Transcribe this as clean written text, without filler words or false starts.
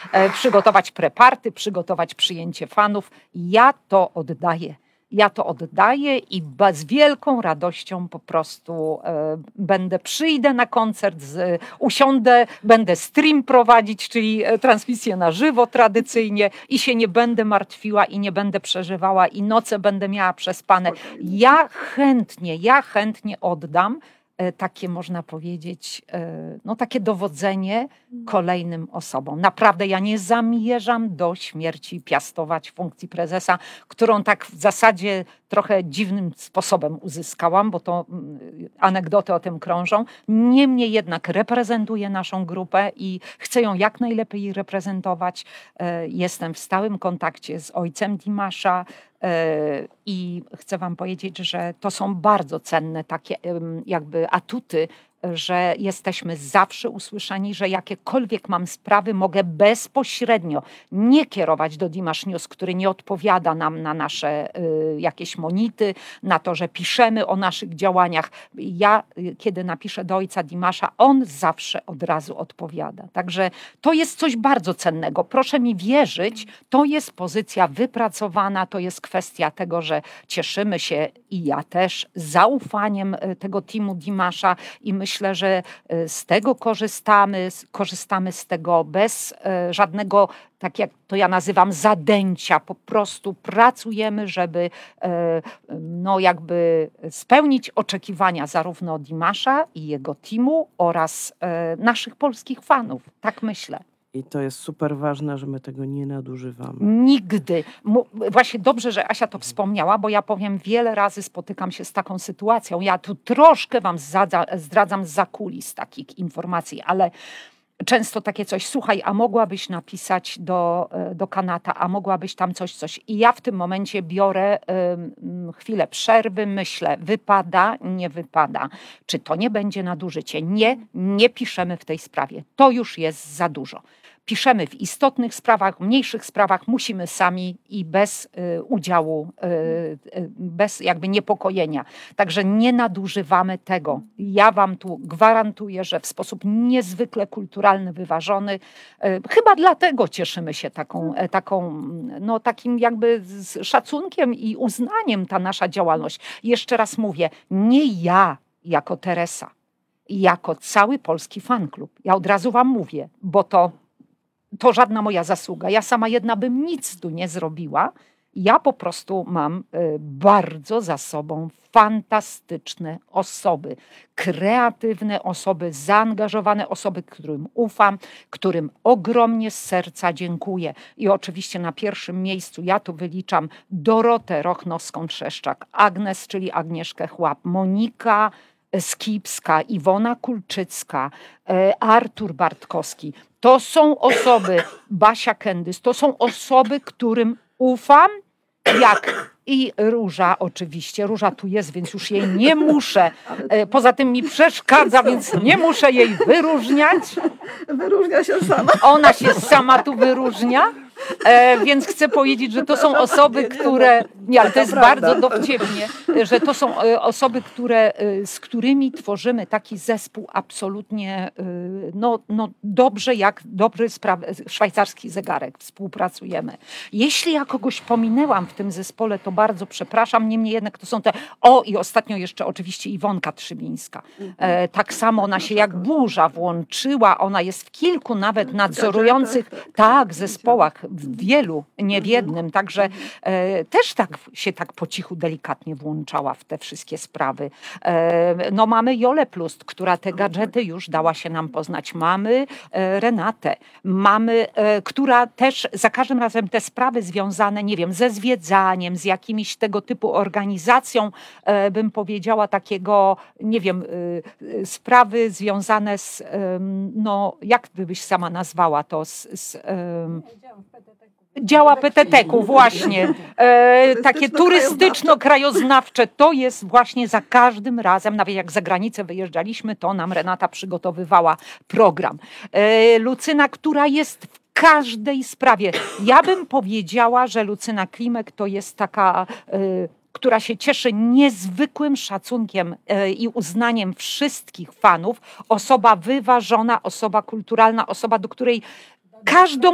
przygotować preparty, przygotować przyjęcie fanów. Ja to oddaję. Ja to oddaję i z wielką radością po prostu przyjdę na koncert, usiądę, będę stream prowadzić, czyli transmisję na żywo tradycyjnie i się nie będę martwiła i nie będę przeżywała i noce będę miała przespane. Ja chętnie oddam takie, można powiedzieć, no takie dowodzenie kolejnym osobom. Naprawdę ja nie zamierzam do śmierci piastować funkcji prezesa, którą tak w zasadzie trochę dziwnym sposobem uzyskałam, bo to anegdoty o tym krążą. Niemniej jednak reprezentuję naszą grupę i chcę ją jak najlepiej reprezentować. Jestem w stałym kontakcie z ojcem Dimasza, i chcę wam powiedzieć, że to są bardzo cenne takie jakby atuty, że jesteśmy zawsze usłyszani, że jakiekolwiek mam sprawy, mogę bezpośrednio nie kierować do Dimash News, który nie odpowiada nam na nasze jakieś monity, na to, że piszemy o naszych działaniach. Ja, kiedy napiszę do ojca Dimasza, on zawsze od razu odpowiada. Także to jest coś bardzo cennego. Proszę mi wierzyć, to jest pozycja wypracowana, to jest kwestia tego, że cieszymy się i ja też zaufaniem tego teamu Dimasza i myślę, że z tego korzystamy z tego bez żadnego, tak jak to ja nazywam, zadęcia. Po prostu pracujemy, żeby no jakby spełnić oczekiwania zarówno Dimasza i jego teamu oraz naszych polskich fanów. Tak myślę. I to jest super ważne, że my tego nie nadużywamy. Nigdy. Właśnie dobrze, że Asia to wspomniała, bo ja powiem, wiele razy spotykam się z taką sytuacją. Ja tu troszkę wam zdradzam zza kulis takich informacji, ale często takie coś, słuchaj, a mogłabyś napisać do Kanata, a mogłabyś tam coś. I ja w tym momencie biorę chwilę przerwy, myślę, wypada, nie wypada. Czy to nie będzie nadużycie? Nie piszemy w tej sprawie. To już jest za dużo. Piszemy w istotnych sprawach, mniejszych sprawach, musimy sami i bez udziału, bez jakby niepokojenia. Także nie nadużywamy tego. Ja wam tu gwarantuję, że w sposób niezwykle kulturalny, wyważony, chyba dlatego cieszymy się takim jakby szacunkiem i uznaniem ta nasza działalność. Jeszcze raz mówię, nie ja jako Teresa, jako cały polski fan klub. Ja od razu wam mówię, bo to żadna moja zasługa. Ja sama jedna bym nic tu nie zrobiła. Ja po prostu mam bardzo za sobą fantastyczne osoby, kreatywne osoby, zaangażowane osoby, którym ufam, którym ogromnie z serca dziękuję. I oczywiście na pierwszym miejscu ja tu wyliczam Dorotę Rochnowską-Trzeszczak, Agnes, czyli Agnieszkę Chłap, Monika Skipska, Iwona Kulczycka, Artur Bartkowski. To są osoby, Basia Kendys, to są osoby, którym ufam, jak i Róża oczywiście. Róża tu jest, więc już jej nie muszę. Poza tym mi przeszkadza, więc nie muszę jej wyróżniać. Wyróżnia się sama. Ona się sama tu wyróżnia. Więc chcę powiedzieć, że to są osoby, które... Nie, ale to jest bardzo dowcipnie, że to są osoby, z którymi tworzymy taki zespół absolutnie dobrze, jak dobry szwajcarski zegarek. Współpracujemy. Jeśli ja kogoś pominęłam w tym zespole, to bardzo przepraszam. Niemniej jednak to są te... i ostatnio jeszcze oczywiście Iwonka Trzybińska. Tak samo ona się jak burza włączyła. Ona jest w kilku nawet nadzorujących zespołach. W wielu, nie w jednym. Także też się po cichu, delikatnie włączała w te wszystkie sprawy. Mamy Jolę Plust, która te gadżety już dała się nam poznać. Mamy Renatę. Mamy, która też za każdym razem te sprawy związane, nie wiem, ze zwiedzaniem, z jakimiś tego typu organizacją, bym powiedziała takiego, nie wiem, sprawy związane z, jak byś sama nazwała to, działa PTT-ku, właśnie. Takie turystyczno-krajoznawcze. To jest właśnie za każdym razem, nawet jak za granicę wyjeżdżaliśmy, to nam Renata przygotowywała program. Lucyna, która jest w każdej sprawie. Ja bym powiedziała, że Lucyna Klimek to jest taka... która się cieszy niezwykłym szacunkiem i uznaniem wszystkich fanów. Osoba wyważona, osoba kulturalna, osoba, do której każdą